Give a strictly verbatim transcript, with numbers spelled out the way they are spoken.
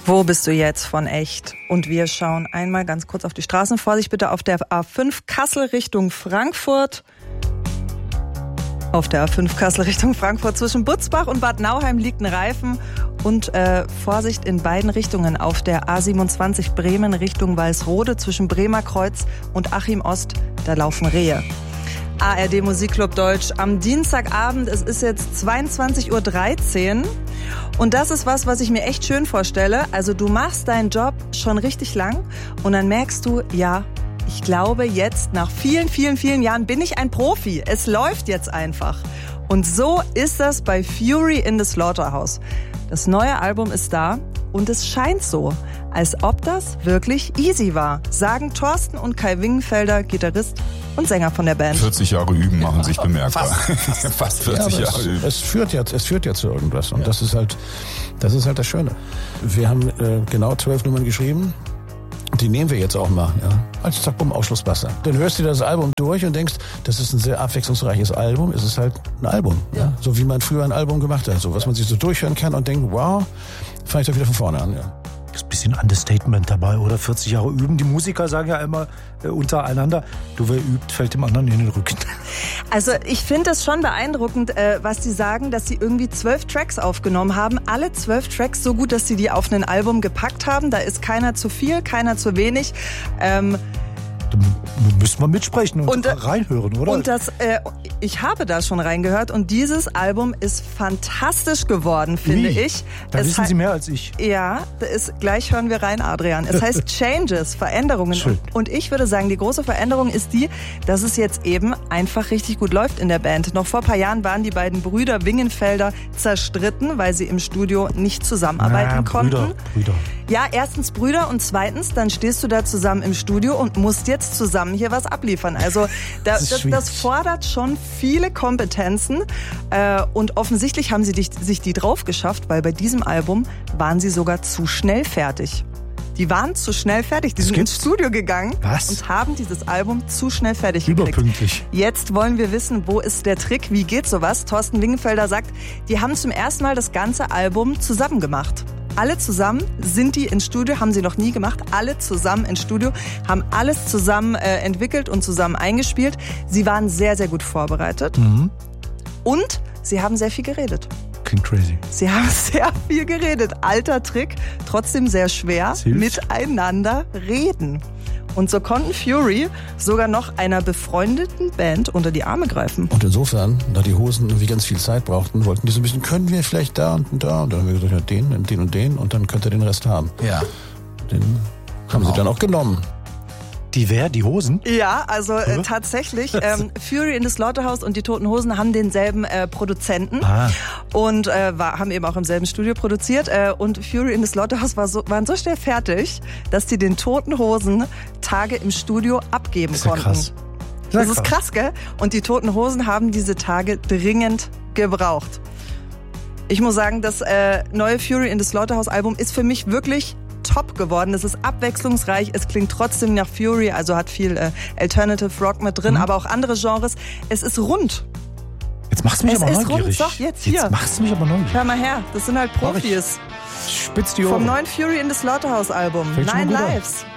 Wo bist du jetzt von echt? Und wir schauen einmal ganz kurz auf die Straßen. Vorsicht bitte auf der A fünf Kassel Richtung Frankfurt. Auf der A fünf Kassel Richtung Frankfurt zwischen Butzbach und Bad Nauheim liegt ein Reifen. Und äh, Vorsicht in beiden Richtungen auf der A siebenundzwanzig Bremen Richtung Walsrode zwischen Bremer Kreuz und Achim Ost. Da laufen Rehe. A R D Musikclub Deutsch am Dienstagabend. Es ist jetzt zweiundzwanzig Uhr dreizehn. Und das ist was, was ich mir echt schön vorstelle. Also du machst deinen Job schon richtig lang und dann merkst du, ja, ich glaube jetzt nach vielen, vielen, vielen Jahren bin ich ein Profi. Es läuft jetzt einfach. Und so ist das bei Fury in the Slaughterhouse. Das neue Album ist da und es scheint so, als ob das wirklich easy war, sagen Thorsten und Kai Wingenfelder, Gitarrist und Sänger von der Band. vierzig Jahre üben machen sich bemerkbar. Fast, Fast vierzig ja, Jahre es, üben. Es führt ja, es führt ja zu irgendwas und ja. das ist halt, das ist halt das Schöne. Wir haben äh, genau zwölf Nummern geschrieben. Die nehmen wir jetzt auch mal, ja, als zack, bumm, Ausschlusswasser. Dann hörst du das Album durch und denkst, das ist ein sehr abwechslungsreiches Album. Es ist halt ein Album, ja. Ja? So wie man früher ein Album gemacht hat, so was man sich so durchhören kann und denkt, wow, fange ich doch wieder von vorne an, ja. Ist ein bisschen Understatement dabei, oder? vierzig Jahre üben. Die Musiker sagen ja immer äh, untereinander, du, wer übt, fällt dem anderen in den Rücken. Also ich finde es schon beeindruckend, äh, was die sagen, dass sie irgendwie zwölf Tracks aufgenommen haben. Alle zwölf Tracks so gut, dass sie die auf ein Album gepackt haben. Da ist keiner zu viel, keiner zu wenig. Ähm, Da müssen wir mitsprechen und, und reinhören, oder? Und das, äh, ich habe da schon reingehört und dieses Album ist fantastisch geworden, finde Wie? ich. Da es wissen Sie mehr als ich. Ja, da ist, gleich hören wir rein, Adrian. Es heißt Changes, Veränderungen. Schön. Und ich würde sagen, die große Veränderung ist die, dass es jetzt eben einfach richtig gut läuft in der Band. Noch vor ein paar Jahren waren die beiden Brüder Wingenfelder zerstritten, weil sie im Studio nicht zusammenarbeiten Na, konnten. Brüder, Brüder. Ja, erstens Brüder und zweitens, dann stehst du da zusammen im Studio und musst jetzt zusammen hier was abliefern. Also da, das, das, das fordert schon viele Kompetenzen äh, und offensichtlich haben sie dich, sich die drauf geschafft, weil bei diesem Album waren sie sogar zu schnell fertig. Die waren zu schnell fertig. Die das sind gibt's? ins Studio gegangen Was? und haben dieses Album zu schnell fertig gekriegt. Überpünktlich. Jetzt wollen wir wissen, wo ist der Trick? Wie geht sowas? Thorsten Wingenfelder sagt, die haben zum ersten Mal das ganze Album zusammen gemacht. Alle zusammen sind die ins Studio, haben sie noch nie gemacht. Alle zusammen ins Studio, haben alles zusammen äh, entwickelt und zusammen eingespielt. Sie waren sehr, sehr gut vorbereitet. Mhm. Und sie haben sehr viel geredet. Klingt crazy. Sie haben sehr viel geredet. Alter Trick, trotzdem sehr schwer. Miteinander reden. Und so konnten Fury sogar noch einer befreundeten Band unter die Arme greifen. Und insofern, da die Hosen irgendwie ganz viel Zeit brauchten, wollten die so ein bisschen, können wir vielleicht da und da? Und dann haben wir gesagt, ja, den, den und den und dann könnt ihr den Rest haben. Ja. Den haben Genau. sie dann auch genommen. Die wer? Die Hosen? Ja, also äh, tatsächlich. Ähm, Fury in the Slaughterhouse und die Toten Hosen haben denselben äh, Produzenten Ah. und äh, war, haben eben auch im selben Studio produziert. Äh, und Fury in the Slaughterhouse war so, waren so schnell fertig, dass die den Toten Hosen Tage im Studio abgeben Das ist ja konnten. krass. Das ist krass, gell? Und die Toten Hosen haben diese Tage dringend gebraucht. Ich muss sagen, das äh, neue Fury in the Slaughterhouse Album ist für mich wirklich top geworden. Es ist abwechslungsreich, es klingt trotzdem nach Fury, also hat viel äh, Alternative Rock mit drin, mhm. aber auch andere Genres. Es ist rund. Jetzt machst du mich Es aber ist neugierig. rund, doch, jetzt hier. Jetzt machst du mich aber neugierig. Hör mal her, das sind halt Profis. Spitz die Vom Ohren. neuen Fury in the Slaughterhouse Album. Fängt schon mal Nine gut an. Lives.